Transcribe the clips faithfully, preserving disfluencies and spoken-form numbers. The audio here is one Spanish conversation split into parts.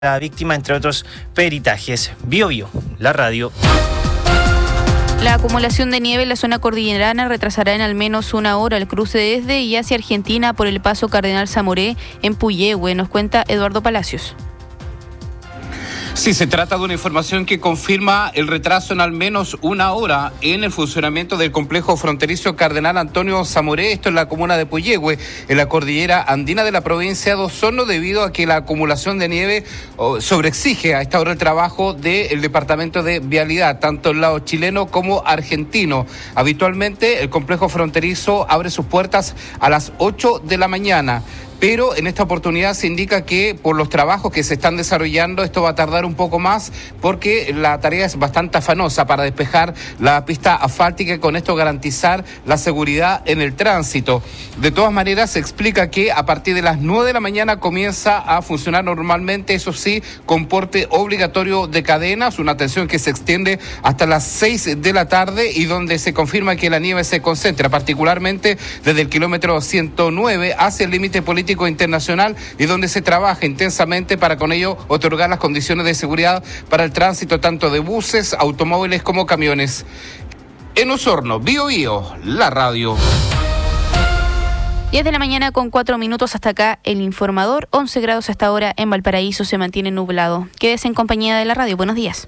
la víctima, entre otros peritajes. Bio Bio, la radio. La acumulación de nieve en la zona cordillerana retrasará en al menos una hora el cruce desde y hacia Argentina por el paso Cardenal Zamoré en Puyehue, nos cuenta Eduardo Palacios. Sí, se trata de una información que confirma el retraso en al menos una hora en el funcionamiento del complejo fronterizo Cardenal Antonio Zamoré, esto en la comuna de Puyehue, en la cordillera andina de la provincia de Osorno, debido a que la acumulación de nieve oh, sobreexige a esta hora el trabajo del Departamento de Vialidad, tanto el lado chileno como argentino. Habitualmente el complejo fronterizo abre sus puertas a las ocho de la mañana. Pero en esta oportunidad se indica que por los trabajos que se están desarrollando esto va a tardar un poco más porque la tarea es bastante afanosa para despejar la pista asfáltica y con esto garantizar la seguridad en el tránsito. De todas maneras se explica que a partir de las nueve de la mañana comienza a funcionar normalmente, eso sí, con porte obligatorio de cadenas, una atención que se extiende hasta las seis de la tarde y donde se confirma que la nieve se concentra particularmente desde el kilómetro ciento nueve hacia el límite político internacional y donde se trabaja intensamente para con ello otorgar las condiciones de seguridad para el tránsito tanto de buses, automóviles como camiones. En Osorno, Bio Bio, la radio. diez de la mañana con cuatro minutos hasta acá el informador, once grados hasta ahora en Valparaíso, se mantiene nublado. Quédese en compañía de la radio, buenos días.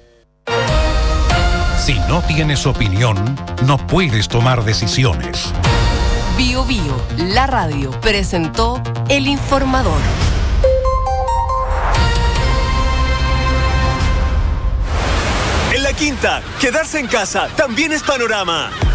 Si no tienes opinión, no puedes tomar decisiones. Bio Bio, la radio, presentó El Informador. En La Quinta, quedarse en casa también es panorama.